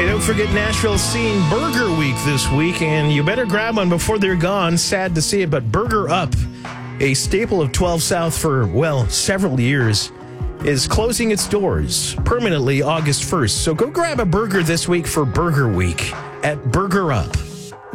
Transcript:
Hey, don't forget Nashville's seeing Burger Week this week, and you better grab one before they're gone. Sad to see it, but Burger Up, a staple of 12 South for, well, several years, is closing its doors permanently August 1st. So go grab a burger this week for Burger Week at Burger Up.